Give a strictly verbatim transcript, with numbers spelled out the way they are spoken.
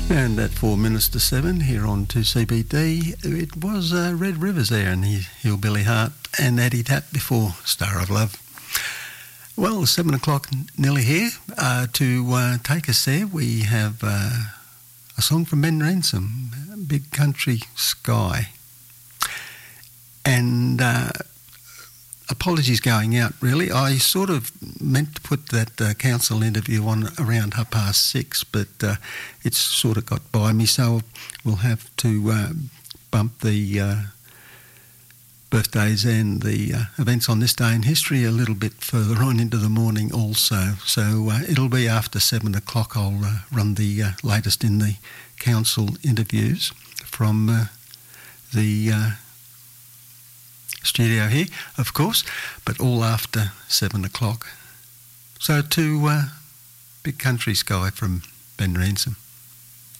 And at four minutes to seven here on two C B D, it was uh, Red Rivers there and he, Hillbilly Heart and Addie Tap before Star of Love. Well, seven o'clock nearly here. Uh, to uh, take us there, we have uh, a song from Ben Ransom, Big Country Sky. And uh, apologies going out, really. I sort of meant to put that uh, council interview on around half past six, but uh, it's sort of got by me, so we'll have to uh, bump the uh, birthdays and the uh, events on this day in history a little bit further on into the morning also. So uh, it'll be after seven o'clock I'll uh, run the uh, latest in the council interviews from uh, the uh, studio here, of course, but all after seven o'clock. So to uh, Big Country Sky from Ben Ransom.